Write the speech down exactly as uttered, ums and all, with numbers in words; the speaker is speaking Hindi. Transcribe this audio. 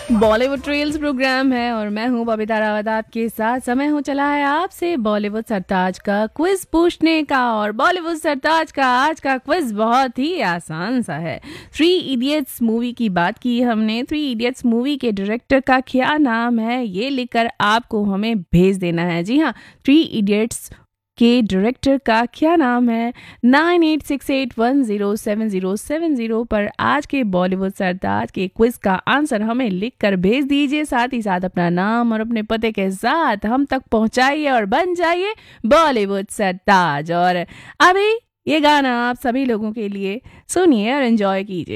बॉलीवुड ट्रेल्स प्रोग्राम है और मैं हूँ बबीता रावत आपके साथ। समय हो चला है आपसे बॉलीवुड सरताज का क्विज पूछने का। और बॉलीवुड सरताज का आज का क्विज बहुत ही आसान सा है। थ्री इडियट्स मूवी की बात की हमने। थ्री इडियट्स मूवी के डायरेक्टर का क्या नाम है ये लिखकर आपको हमें भेज देना है। जी हाँ, थ्री इडियट्स के डायरेक्टर का क्या नाम है। Nine eight six eight one zero seven zero seven zero पर आज के बॉलीवुड सरताज के क्विज का आंसर हमें लिख कर भेज दीजिए। साथ ही साथ अपना नाम और अपने पते के साथ हम तक पहुंचाइए और बन जाइए बॉलीवुड सरताज। और अभी ये गाना आप सभी लोगों के लिए सुनिए और एंजॉय कीजिए।